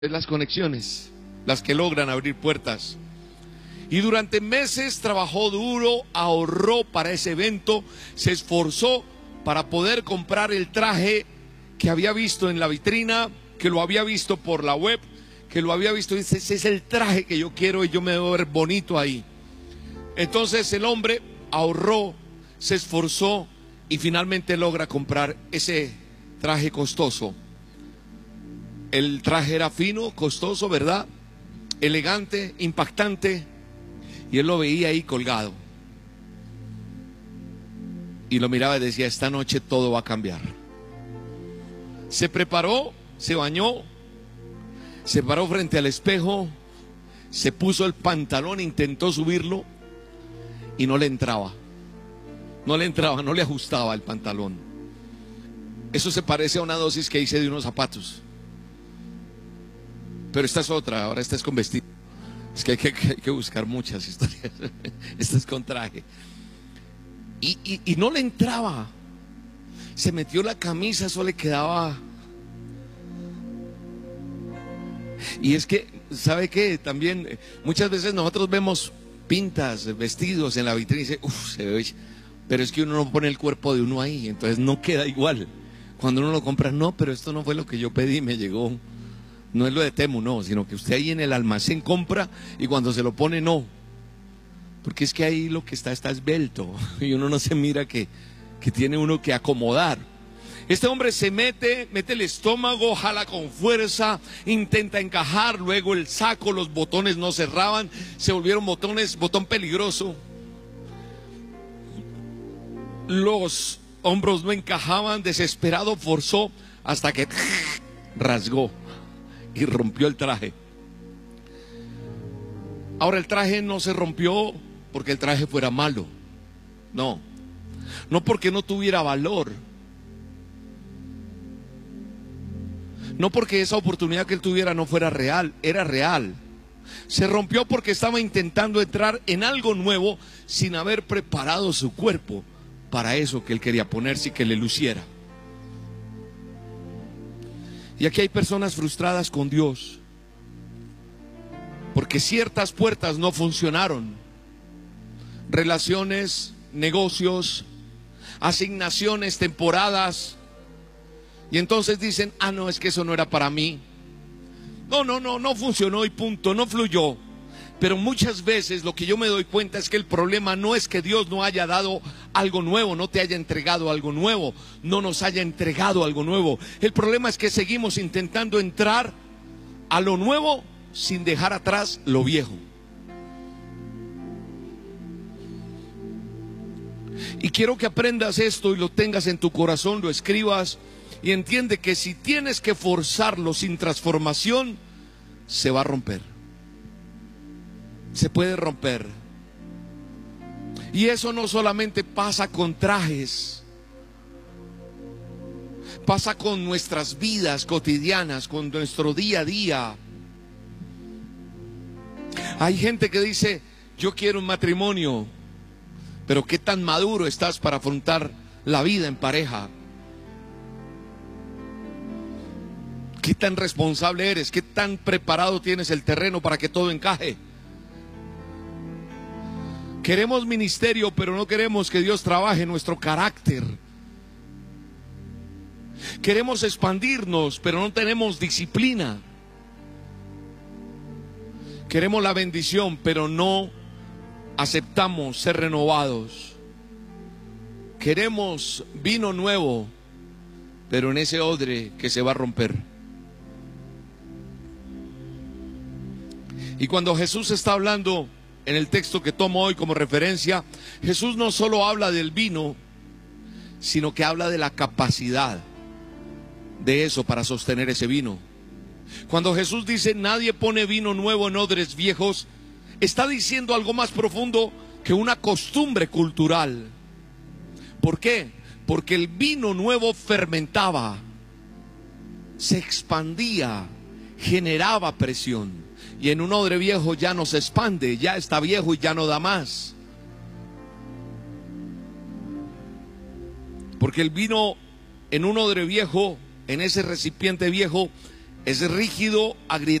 las conexiones, las que logran abrir puertas. Y durante meses trabajó duro, ahorró para ese evento, se esforzó para poder comprar el traje que había visto en la vitrina, que lo había visto por la web, que lo había visto y dice: ese es el traje que yo quiero y yo me debo ver bonito ahí. Entonces el hombre ahorró, se esforzó y finalmente logra comprar ese traje costoso. El traje era fino, costoso, ¿verdad? Elegante, impactante. Y él lo veía ahí colgado. Y lo miraba y decía: esta noche todo va a cambiar. Se preparó, se bañó, se paró frente al espejo, se puso el pantalón, intentó subirlo y no le entraba. No le entraba, no le ajustaba el pantalón. Eso se parece a una dosis que hice de unos zapatos. Pero esta es otra, ahora esta es con vestido. Es que hay que buscar muchas historias. Esta es con traje. Y no le entraba. Se metió la camisa, eso le quedaba. Y es que, ¿sabe qué? También muchas veces nosotros vemos pintas, vestidos en la vitrina y dice: uff, se ve. Pero es que uno no pone el cuerpo de uno ahí, entonces no queda igual. Cuando uno lo compra, no, pero esto no fue lo que yo pedí, me llegó. No es lo de Temu, no, sino que usted ahí en el almacén compra y cuando se lo pone, no. Porque es que ahí lo que está esbelto y uno no se mira que tiene uno que acomodar. Este hombre se mete el estómago, jala con fuerza, intenta encajar, luego el saco, los botones no cerraban, se volvieron botón peligroso. Los hombros no encajaban, desesperado forzó hasta que rasgó y rompió el traje. Ahora, el traje no se rompió porque el traje fuera malo. No porque no tuviera valor. No porque esa oportunidad que él tuviera no fuera real, era real. Se rompió porque estaba intentando entrar en algo nuevo sin haber preparado su cuerpo para eso que él quería ponerse y que le luciera. Y aquí hay personas frustradas con Dios porque ciertas puertas no funcionaron. Relaciones, negocios, asignaciones, temporadas. Y entonces dicen: ah, no, es que eso no era para mí. No funcionó y punto, no fluyó. Pero muchas veces lo que yo me doy cuenta es que el problema no es que Dios no haya dado algo nuevo, no te haya entregado algo nuevo, no nos haya entregado algo nuevo. El problema es que seguimos intentando entrar a lo nuevo sin dejar atrás lo viejo. Y quiero que aprendas esto y lo tengas en tu corazón, lo escribas y entiende que si tienes que forzarlo sin transformación, se va a romper. Se puede romper. Y eso no solamente pasa con trajes, pasa con nuestras vidas cotidianas, con nuestro día a día. Hay gente que dice: yo quiero un matrimonio, pero ¿qué tan maduro estás para afrontar la vida en pareja? ¿Qué tan responsable eres? ¿Qué tan preparado tienes el terreno para que todo encaje? Queremos ministerio, pero no queremos que Dios trabaje nuestro carácter. Queremos expandirnos, pero no tenemos disciplina. Queremos la bendición, pero no aceptamos ser renovados. Queremos vino nuevo, pero en ese odre que se va a romper. Y cuando Jesús está hablando en el texto que tomo hoy como referencia, Jesús no solo habla del vino, sino que habla de la capacidad de eso para sostener ese vino. Cuando Jesús dice: nadie pone vino nuevo en odres viejos, está diciendo algo más profundo que una costumbre cultural. ¿Por qué? Porque el vino nuevo fermentaba, se expandía, generaba presión. Y en un odre viejo ya no se expande, ya está viejo y ya no da más. Porque el vino en un odre viejo, en ese recipiente viejo, es rígido,